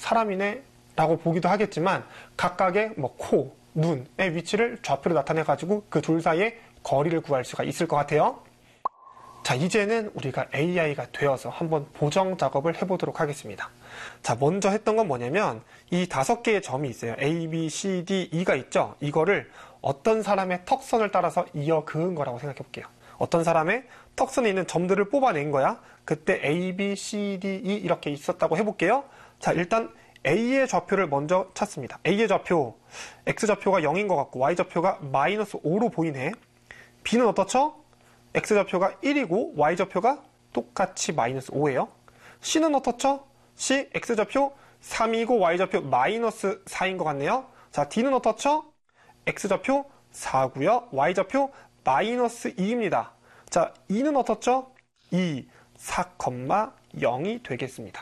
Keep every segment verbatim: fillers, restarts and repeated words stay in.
사람이네 라고 보기도 하겠지만 각각의 뭐 코, 눈의 위치를 좌표로 나타내가지고 그 둘 사이의 거리를 구할 수가 있을 것 같아요. 자, 이제는 우리가 에이아이가 되어서 한번 보정 작업을 해보도록 하겠습니다. 자, 먼저 했던 건 뭐냐면 이 다섯 개의 점이 있어요. A, B, C, D, E가 있죠. 이거를 어떤 사람의 턱선을 따라서 이어 그은 거라고 생각해 볼게요. 어떤 사람의 턱선에 있는 점들을 뽑아낸 거야. 그때 A, B, C, D, E 이렇게 있었다고 해볼게요. 자, 일단 A의 좌표를 먼저 찾습니다. A의 좌표, X좌표가 영인 것 같고 Y좌표가 마이너스 오로 보이네. B는 어떻죠? X좌표가 일이고 Y좌표가 똑같이 마이너스 오예요. C는 어떻죠? C, X좌표 삼이고 Y좌표 마이너스 사인 것 같네요. 자, D는 어떻죠? X좌표 사고요. Y좌표 마이너스 이입니다. 자, E는 어떻죠? 이, 사, 영이 되겠습니다.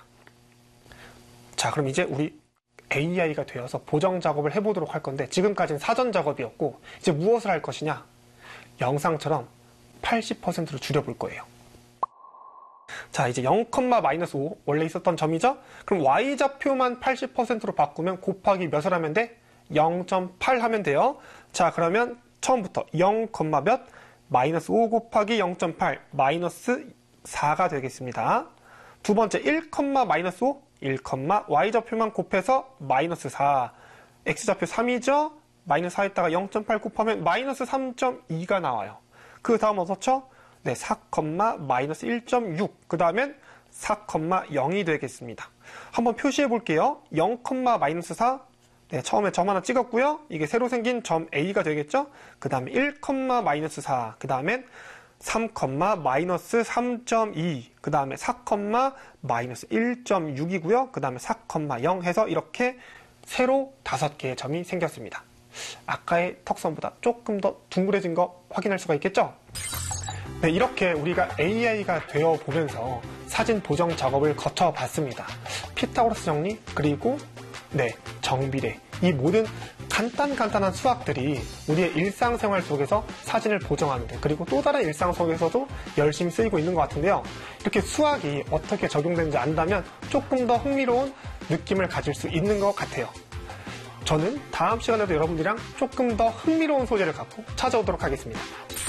자, 그럼 이제 우리 에이아이가 되어서 보정 작업을 해보도록 할 건데 지금까지는 사전 작업이었고 이제 무엇을 할 것이냐? 영상처럼 팔십 퍼센트로 줄여볼 거예요. 자, 이제 영, 마이너스 오 원래 있었던 점이죠? 그럼 Y좌표만 팔십 퍼센트로 바꾸면 곱하기 몇을 하면 돼? 영 점 팔 하면 돼요. 자, 그러면 처음부터 영, 몇? 마이너스 오 곱하기 영 점 팔 마이너스 사가 되겠습니다. 두 번째 일, 마이너스 오 일, Y좌표만 곱해서 마이너스 사, X좌표 삼이죠? 마이너스 사에다가 영 점 팔 곱하면 마이너스 삼 점 이가 나와요. 그 다음 어떻죠? 네, 사, 마이너스 일 점 육, 그 다음엔 사, 영이 되겠습니다. 한번 표시해 볼게요. 영, 마이너스 사, 네, 처음에 점 하나 찍었고요. 이게 새로 생긴 점 A가 되겠죠? 그 다음에 일, 마이너스 사, 그 다음엔 삼, 마이너스 삼 점 이, 그 다음에 사, 마이너스 일 점 육이고요. 그 다음에 사, 영 해서 이렇게 새로 다섯 개의 점이 생겼습니다. 아까의 턱선보다 조금 더 둥그레진 거 확인할 수가 있겠죠? 네, 이렇게 우리가 에이아이가 되어 보면서 사진 보정 작업을 거쳐 봤습니다. 피타고라스 정리, 그리고 네, 정비례, 이 모든 간단간단한 수학들이 우리의 일상생활 속에서 사진을 보정하는데, 그리고 또 다른 일상 속에서도 열심히 쓰이고 있는 것 같은데요. 이렇게 수학이 어떻게 적용되는지 안다면 조금 더 흥미로운 느낌을 가질 수 있는 것 같아요. 저는 다음 시간에도 여러분들이랑 조금 더 흥미로운 소재를 갖고 찾아오도록 하겠습니다.